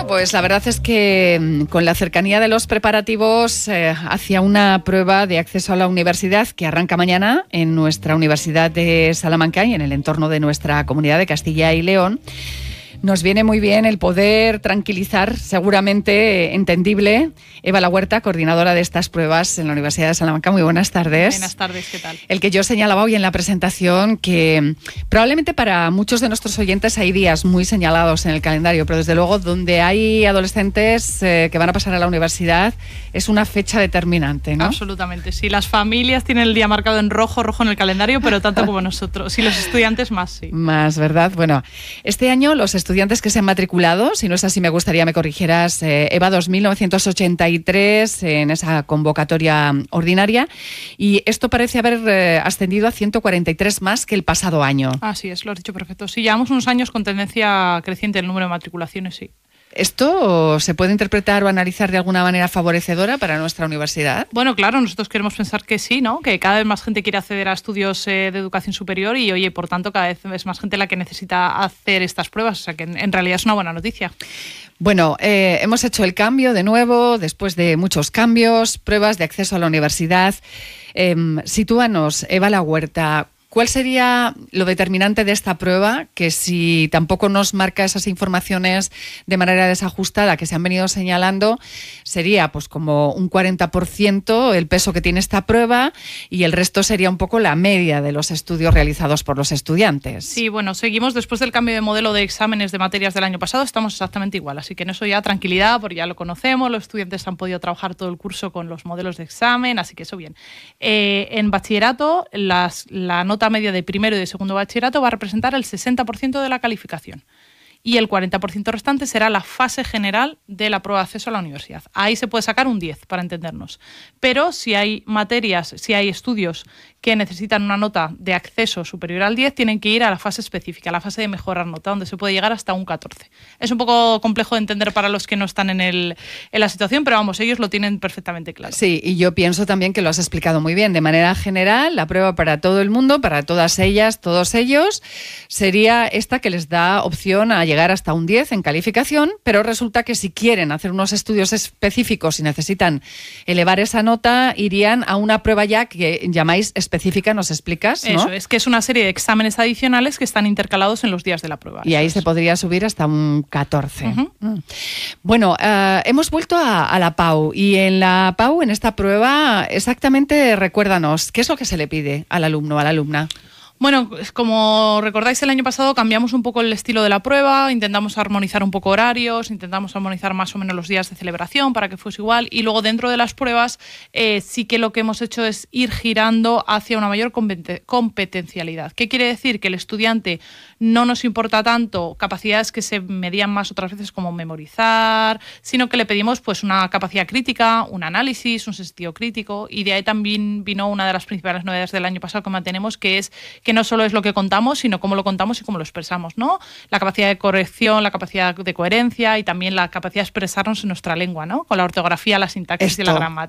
pues la verdad es que con la cercanía de los preparativos hacia una prueba de acceso a la universidad que arranca mañana en nuestra Universidad de Salamanca y en el entorno de nuestra comunidad de Castilla y León, nos viene muy bien el poder tranquilizar, seguramente entendible, Eva La Huerta, coordinadora de estas pruebas en la Universidad de Salamanca. Muy buenas tardes. Buenas tardes, ¿qué tal? El que yo señalaba hoy en la presentación que probablemente para muchos de nuestros oyentes hay días muy señalados en el calendario, pero desde luego donde hay adolescentes que van a pasar a la universidad es una fecha determinante, ¿no? Absolutamente, sí. Las familias tienen el día marcado en rojo en el calendario, pero tanto como nosotros. Y los estudiantes más, sí. Más, ¿verdad? Bueno, este año los estudiantes que se han matriculado, si no es así me gustaría me corrigieras, Eva, 2.983 en esa convocatoria ordinaria, y esto parece haber ascendido a 143 más que el pasado año. Así es, lo has dicho perfecto. Sí, llevamos unos años con tendencia creciente en el número de matriculaciones, sí. ¿Esto se puede interpretar o analizar de alguna manera favorecedora para nuestra universidad? Bueno, claro, nosotros queremos pensar que sí, ¿no? Que cada vez más gente quiere acceder a estudios de educación superior y, oye, por tanto, cada vez es más gente la que necesita hacer estas pruebas. O sea, que en realidad es una buena noticia. Bueno, hemos hecho el cambio de nuevo, después de muchos cambios, pruebas de acceso a la universidad. Sitúanos, Eva La Huerta, ¿cuál sería lo determinante de esta prueba? Que si tampoco nos marca esas informaciones de manera desajustada que se han venido señalando, sería pues como un 40% el peso que tiene esta prueba y el resto sería un poco la media de los estudios realizados por los estudiantes. Sí, bueno, seguimos después del cambio de modelo de exámenes de materias del año pasado, estamos exactamente igual, así que en eso ya tranquilidad, porque ya lo conocemos, los estudiantes han podido trabajar todo el curso con los modelos de examen, así que eso bien. En bachillerato, la nota media de primero y de segundo bachillerato va a representar el 60% de la calificación y el 40% restante será la fase general de la prueba de acceso a la universidad. Ahí se puede sacar un 10, para entendernos. Pero si hay materias, si hay estudios que necesitan una nota de acceso superior al 10, tienen que ir a la fase específica, la fase de mejorar nota, donde se puede llegar hasta un 14. Es un poco complejo de entender para los que no están en la situación, pero vamos, ellos lo tienen perfectamente claro. Sí, y yo pienso también que lo has explicado muy bien. De manera general, la prueba para todo el mundo, para todas ellas, todos ellos, sería esta que les da opción a llegar hasta un 10 en calificación, pero resulta que si quieren hacer unos estudios específicos y necesitan elevar esa nota, irían a una prueba ya que llamáis específica, ¿nos explicas? ¿No? Eso, es que es una serie de exámenes adicionales que están intercalados en los días de la prueba. Y ahí se podría subir hasta un 14. Uh-huh. Bueno, hemos vuelto a la PAU, y en la PAU, en esta prueba, exactamente recuérdanos, ¿qué es lo que se le pide al alumno o a la alumna? Bueno, como recordáis, el año pasado cambiamos un poco el estilo de la prueba, intentamos armonizar un poco horarios, intentamos armonizar más o menos los días de celebración para que fuese igual, y luego dentro de las pruebas sí que lo que hemos hecho es ir girando hacia una mayor competencialidad. ¿Qué quiere decir? Que el estudiante no nos importa tanto capacidades que se medían más otras veces como memorizar, sino que le pedimos pues una capacidad crítica, un análisis, un sentido crítico, y de ahí también vino una de las principales novedades del año pasado que mantenemos, que es que no solo es lo que contamos, sino cómo lo contamos y cómo lo expresamos, ¿no? La capacidad de corrección, la capacidad de coherencia y también la capacidad de expresarnos en nuestra lengua, ¿no? Con la ortografía, la sintaxis y la gramática.